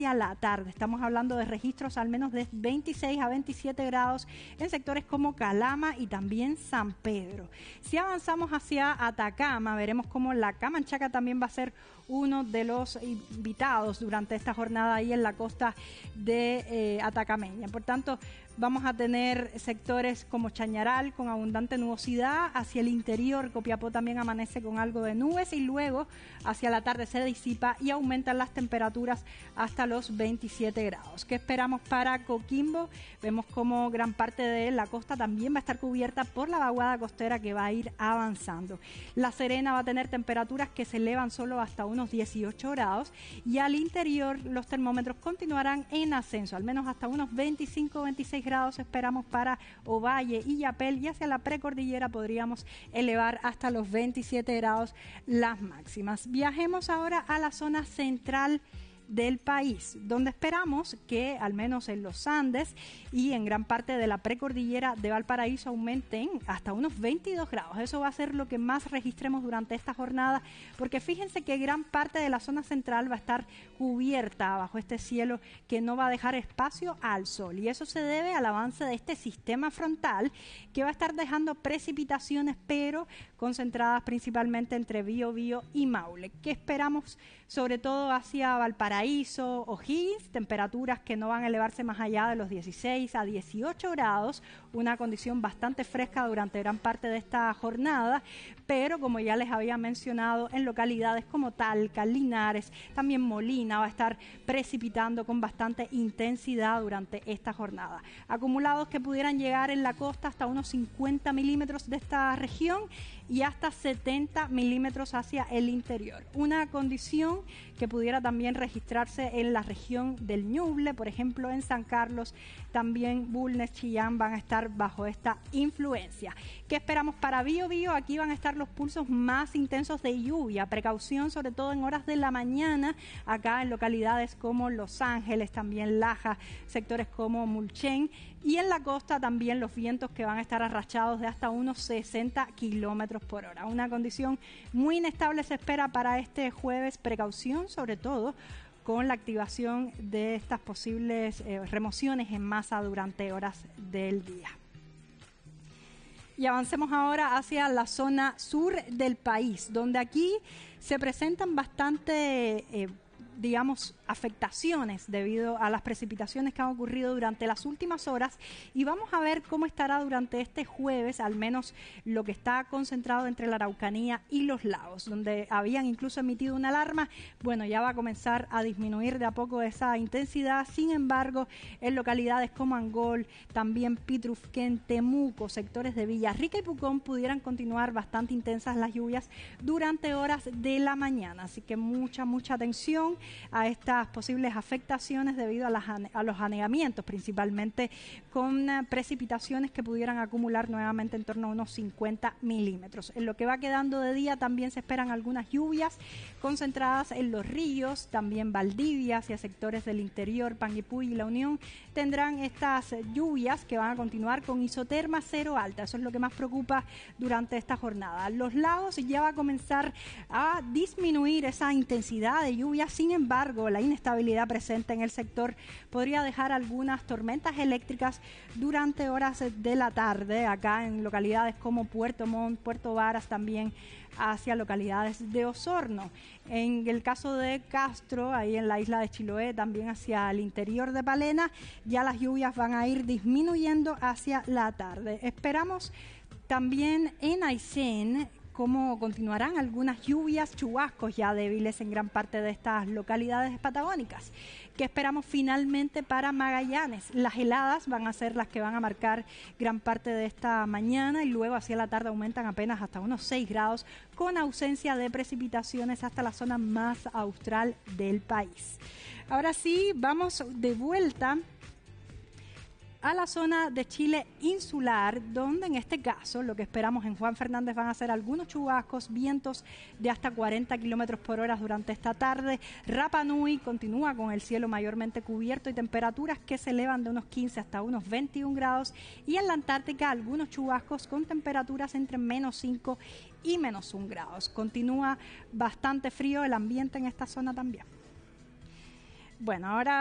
a la tarde. Estamos hablando de registros al menos de 26 a 27 grados en sectores como Calama y también San Pedro. Si avanzamos hacia Atacama, veremos cómo la Camanchaca también va a ser uno de los invitados durante esta jornada ahí en la costa de Atacameña. Por tanto, vamos a tener sectores como Chañaral con abundante nubosidad. Hacia el interior, Copiapó también amanece con algo de nubes y luego hacia la tarde se disipa y aumentan las temperaturas hasta los 27 grados. ¿Qué esperamos para Coquimbo? Vemos como gran parte de la costa también va a estar cubierta por la vaguada costera que va a ir avanzando. La Serena va a tener temperaturas que se elevan solo hasta unos 18 grados y al interior los termómetros continuarán en ascenso, al menos hasta unos 25-26 grados esperamos para Ovalle y Yapel, y hacia la precordillera podríamos elevar hasta los 27 grados las máximas. Viajemos ahora a la zona central del país, donde esperamos que al menos en los Andes y en gran parte de la precordillera de Valparaíso aumenten hasta unos 22 grados. Eso va a ser lo que más registremos durante esta jornada, porque fíjense que gran parte de la zona central va a estar cubierta bajo este cielo que no va a dejar espacio al sol, y eso se debe al avance de este sistema frontal que va a estar dejando precipitaciones, pero concentradas principalmente entre Biobío y Maule. ¿Qué esperamos sobre todo hacia Valparaíso, O'Higgins? Temperaturas que no van a elevarse más allá de los 16 a 18 grados, una condición bastante fresca durante gran parte de esta jornada, pero como ya les había mencionado, en localidades como Talca, Linares, también Molina va a estar precipitando con bastante intensidad durante esta jornada. Acumulados que pudieran llegar en la costa hasta unos 50 milímetros de esta región y hasta 70 milímetros hacia el interior. Una condición que pudiera también registrarse en la región del Ñuble, por ejemplo en San Carlos, también Bulnes, Chillán van a estar bajo esta influencia. ¿Qué esperamos para Biobío? Aquí van a estar los pulsos más intensos de lluvia, precaución sobre todo en horas de la mañana, acá en localidades como Los Ángeles, también Laja, sectores como Mulchen, y en la costa también los vientos que van a estar arrastrados de hasta unos 60 kilómetros por hora. Una condición muy inestable se espera para este jueves, precaución sobre todo con la activación de estas posibles remociones en masa durante horas del día. Y avancemos ahora hacia la zona sur del país, donde aquí se presentan bastante afectaciones debido a las precipitaciones que han ocurrido durante las últimas horas, y vamos a ver cómo estará durante este jueves, al menos lo que está concentrado entre la Araucanía y los lagos, donde habían incluso emitido una alarma. Bueno, ya va a comenzar a disminuir de a poco esa intensidad. Sin embargo, en localidades como Angol, también Pitrufquén, Temuco, sectores de Villarrica y Pucón pudieran continuar bastante intensas las lluvias durante horas de la mañana, así que mucha atención a estas posibles afectaciones debido a los anegamientos, principalmente con precipitaciones que pudieran acumular nuevamente en torno a unos 50 milímetros. En lo que va quedando de día también se esperan algunas lluvias concentradas en Los Ríos, también Valdivia, hacia sectores del interior, Panguipulli y La Unión tendrán estas lluvias que van a continuar con isoterma cero alta. Eso es lo que más preocupa durante esta jornada. Los lagos ya va a comenzar a disminuir esa intensidad de lluvia. Sin embargo, la inestabilidad presente en el sector podría dejar algunas tormentas eléctricas durante horas de la tarde, acá en localidades como Puerto Montt, Puerto Varas, también hacia localidades de Osorno. En el caso de Castro, ahí en la isla de Chiloé, también hacia el interior de Palena, ya las lluvias van a ir disminuyendo hacia la tarde. Esperamos también en Aysén cómo continuarán algunas lluvias, chubascos ya débiles en gran parte de estas localidades patagónicas. ¿Qué esperamos finalmente para Magallanes? Las heladas van a ser las que van a marcar gran parte de esta mañana y luego hacia la tarde aumentan apenas hasta unos 6 grados con ausencia de precipitaciones hasta la zona más austral del país. Ahora sí, vamos de vuelta a la zona de Chile insular, donde en este caso lo que esperamos en Juan Fernández van a ser algunos chubascos, vientos de hasta 40 kilómetros por hora durante esta tarde. Rapa Nui continúa con el cielo mayormente cubierto y temperaturas que se elevan de unos 15 hasta unos 21 grados, y en la Antártica algunos chubascos con temperaturas entre menos 5 y menos 1 grados. Continúa bastante frío el ambiente en esta zona también. Bueno, ahora